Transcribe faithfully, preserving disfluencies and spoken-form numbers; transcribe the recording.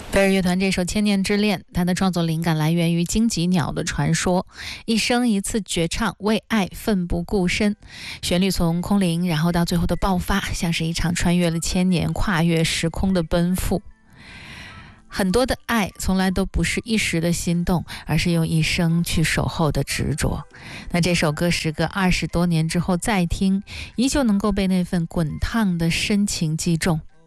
贝尔乐团这首《千年之恋》，它的创作灵感来源于荆棘鸟的传说，一生一次绝唱，为爱奋不顾身。旋律从空灵，然后到最后的爆发，像是一场穿越了千年、跨越时空的奔赴。很多的爱从来都不是一时的心动，而是用一生去守候的执着。那这首歌时隔二十多年之后再听，依旧能够被那份滚烫的深情击中。